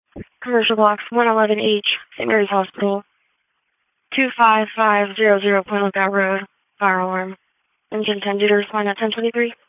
Commercial Box 111H, St. Mary's Hospital, 25500 Point Lookout Road, fire alarm. Engine 10 due to respond at 10:23.